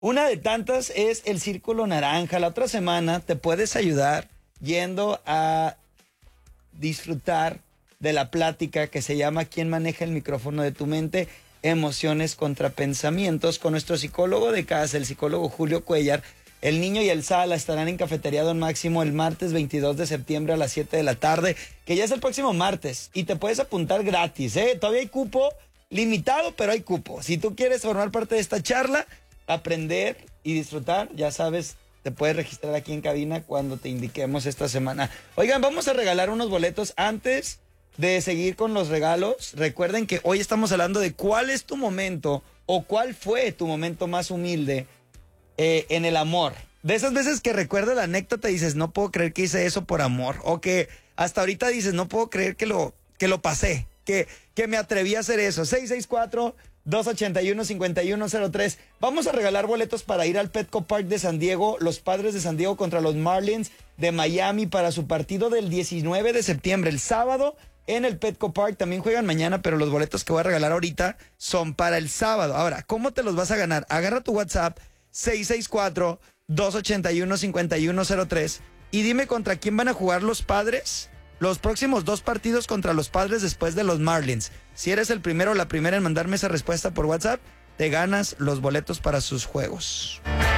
Una de tantas es el Círculo Naranja. La otra semana te puedes ayudar yendo a disfrutar de la plática que se llama ¿Quién maneja el micrófono de tu mente? Emociones contra pensamientos, con nuestro psicólogo de casa, el psicólogo Julio Cuellar. El Niño y el Sala estarán en Cafetería Don Máximo el martes 22 de septiembre a las 7 de la tarde, que ya es el próximo martes, y te puedes apuntar gratis, ¿eh? Todavía hay cupo limitado, pero hay cupo. Si tú quieres formar parte de esta charla, aprender y disfrutar, ya sabes, te puedes registrar aquí en cabina cuando te indiquemos esta semana. Oigan, vamos a regalar unos boletos. Antes de seguir con los regalos, recuerden que hoy estamos hablando de cuál es tu momento o cuál fue tu momento más humilde en el amor. De esas veces que recuerdas la anécdota y dices, no puedo creer que hice eso por amor. O que hasta ahorita dices, no puedo creer que lo pasé, que me atreví a hacer eso. 664-281-5103. Vamos a regalar boletos para ir al Petco Park de San Diego, los Padres de San Diego contra los Marlins de Miami para su partido del 19 de septiembre, el sábado en el Petco Park. También juegan mañana, pero los boletos que voy a regalar ahorita son para el sábado. Ahora, ¿cómo te los vas a ganar? Agarra tu WhatsApp 664-281-5103 y dime contra quién van a jugar los Padres los próximos 2 partidos contra los Padres después de los Marlins. Si eres el primero o la primera en mandarme esa respuesta por WhatsApp, te ganas los boletos para sus juegos.